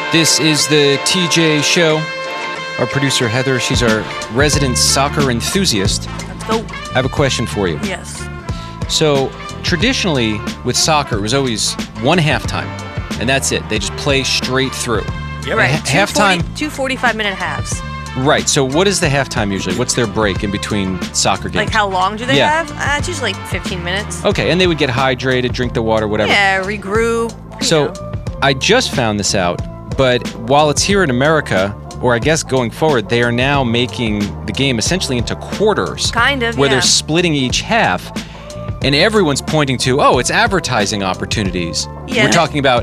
This is the TJ Show. Our producer, Heather, she's our resident soccer enthusiast. Let's go. I have a question for you. Yes. So, traditionally, with soccer, it was always one halftime, and that's it. They just play straight through. Right. Halftime. 2 45-minute halves. Right. So, what is the halftime usually? What's their break in between soccer games? Like, how long do they Yeah. have? It's usually like 15 minutes. Okay, and they would get hydrated, drink the water, whatever. Yeah, regroup. So, I just found this out, but while it's here in America, or I guess going forward, they are now making the game essentially into quarters. Kind of, where yeah. they're splitting each half, and everyone's pointing to, oh, it's advertising opportunities. Yeah. We're talking about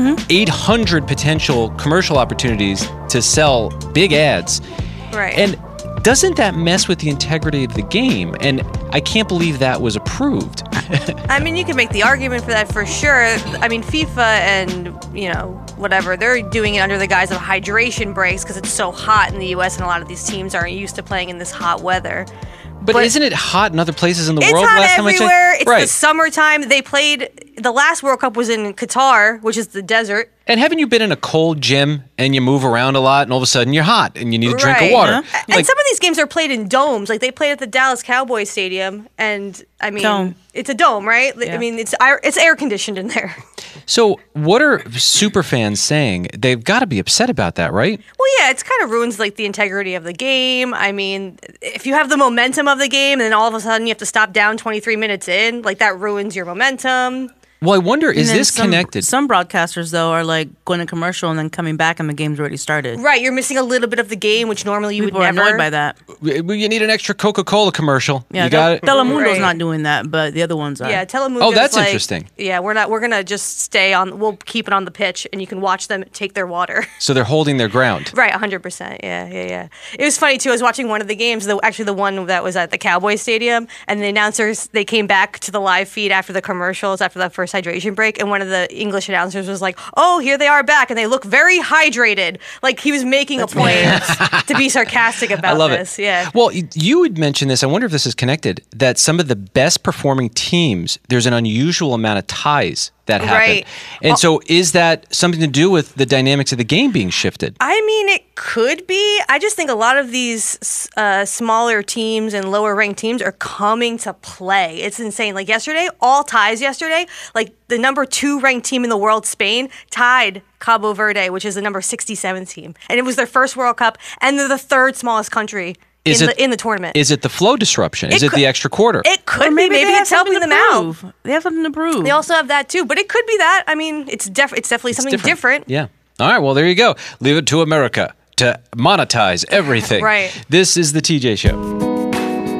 800 potential commercial opportunities to sell big ads. Right. And doesn't that mess with the integrity of the game? And I can't believe that was approved. I mean, you can make the argument for that for sure. I mean, FIFA and, whatever, they're doing it under the guise of hydration breaks because it's so hot in the U.S. and a lot of these teams aren't used to playing in this hot weather. But isn't it hot in other places in the It's world? hot last time I checked? everywhere. It's right. the summertime. They played, the last World Cup was in Qatar, which is the desert. And haven't you been in a cold gym and you move around a lot and all of a sudden you're hot and you need a drink of Right. water? Yeah. And some of these games are played in domes. Like they played at the Dallas Cowboys Stadium, and I mean, Dome. it's a dome, right? Yeah. I mean, it's air conditioned in there. So what are super fans saying? They've got to be upset about that, right? Well, yeah, it's kind of ruins like the integrity of the game. I mean, if you have the momentum of the game, and then all of a sudden you have to stop down 23 minutes in, like that ruins your momentum. Well, I wonder, is And then this connected? Some broadcasters, though, are like going to commercial and then coming back and the game's already started. Right, you're missing a little bit of the game, which normally you People would are never. annoyed by that. You need an extra Coca-Cola commercial. Yeah, you got it? Telemundo's Right. not doing that, but the other ones are. Yeah, Telemundo. Oh, that's interesting. Yeah, we're gonna just stay on. We'll keep it on the pitch, and you can watch them take their water. So they're holding their ground. Right, 100%. Yeah. It was funny too. I was watching one of the games, actually the one that was at the Cowboys Stadium, and the announcers they came back to the live feed after the commercials, after that first hydration break, and one of the English announcers was like, "Oh, here they are back, and they look very hydrated." Like he was making a point to be sarcastic about I love this. it. Yeah. Well, you had mentioned this. I wonder if this is connected. That some of the best performing teams, there's an unusual amount of ties that happen. Right. And so, is that something to do with the dynamics of the game being shifted? I mean, it could be. I just think a lot of these smaller teams and lower ranked teams are coming to play. It's insane. Like yesterday, all ties yesterday. Like the number 2 ranked team in the world, Spain, tied Cabo Verde, which is the number 67 team. And it was their first World Cup, and they're the 3rd smallest country in the tournament. Is it the flow disruption? Is it the extra quarter? It could be. Maybe they have it's helping something them to out. prove. They have something to prove. They also have that too, but it could be that. I mean, it's definitely something different. Yeah. All right. Well, there you go. Leave it to America to monetize everything. Right. This is the TJ Show.